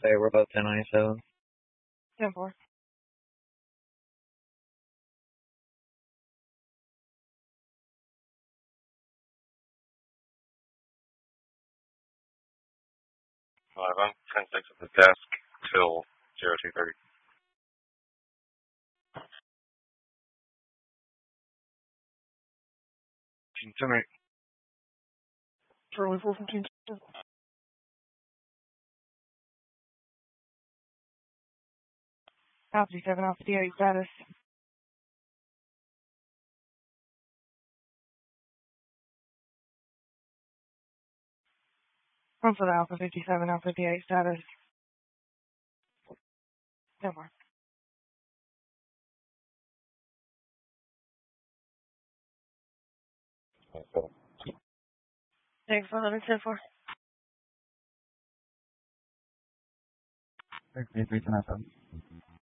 say we're both 1097. 10-4. I'm 10-6 at the desk till 0230. Tonight. Charlie 4 from Team 10. Alpha 7, Alpha D8 status. One for the Alpha 57, Alpha D8 status. 10-4. Thanks for 11-10-4. 33 10-7.